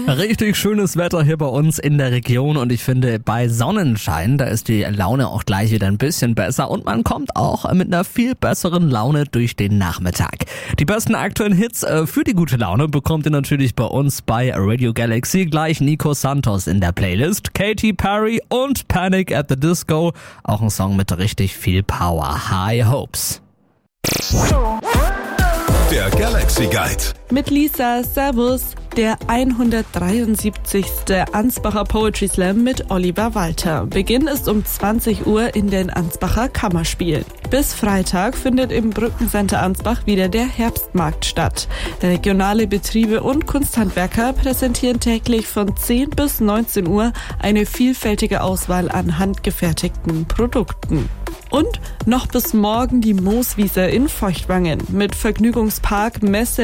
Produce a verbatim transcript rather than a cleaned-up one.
Richtig schönes Wetter hier bei uns in der Region und ich finde, bei Sonnenschein, da ist die Laune auch gleich wieder ein bisschen besser und man kommt auch mit einer viel besseren Laune durch den Nachmittag. Die besten aktuellen Hits äh, für die gute Laune bekommt ihr natürlich bei uns bei Radio Galaxy. Gleich Nico Santos in der Playlist, Katy Perry und Panic at the Disco. Auch ein Song mit richtig viel Power. High Hopes. Der Galaxy Guide. Mit Lisa, Servus. Der hundertdreiundsiebzigste Ansbacher Poetry Slam mit Oliver Walter. Beginn ist um zwanzig Uhr in den Ansbacher Kammerspielen. Bis Freitag findet im Brückencenter Ansbach wieder der Herbstmarkt statt. Regionale Betriebe und Kunsthandwerker präsentieren täglich von zehn bis neunzehn Uhr eine vielfältige Auswahl an handgefertigten Produkten. Und noch bis morgen die Mooswiese in Feuchtwangen mit Vergnügungspark, Messe,